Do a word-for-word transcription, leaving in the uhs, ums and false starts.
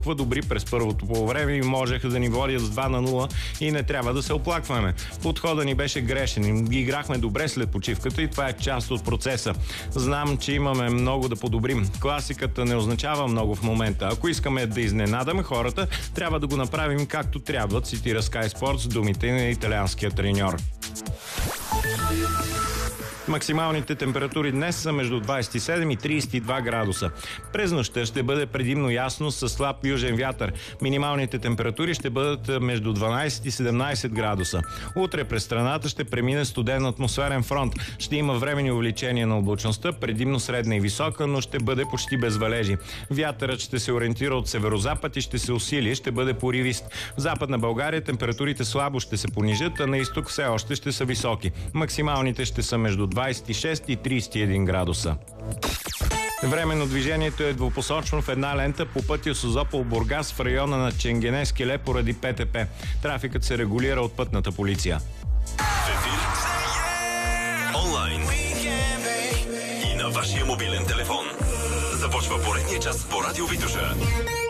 добри през първото полувреме и можеха да ни водят с два на нула и не трябва да се оплакваме. Подходът ни беше грешен. Играхме добре след почивката и това е част от процеса. Знам, че имаме много да подобрим. Класиката не означава много в момента. Ако искаме да изненадаме хората, трябва да го направим както трябва, цитира Sky Sports думите на италианския треньор. Максималните температури днес са между двадесет и седем и тридесет и два градуса. През нощта ще бъде предимно ясно с слаб южен вятър. Минималните температури ще бъдат между дванадесет и седемнадесет градуса. Утре през страната ще премине студен атмосферен фронт. Ще има временни увеличения на облачността, предимно средна и висока, но ще бъде почти без валежи. Вятърът ще се ориентира от северозапад и ще се усили, ще бъде поривист. В Западна България температурите слабо ще се понижат, а на изток все още ще са високи. Максималните ще са между двадесет и шест и тридесет и един градуса. Временно движението е двупосочно в една лента по пътя Созопол-Бургас в района на Ченгенескеле поради ПТП. Трафикът се регулира от пътната полиция. В ефир, онлайн и на вашия мобилен телефон. Започва поредния час по Радио Витоша.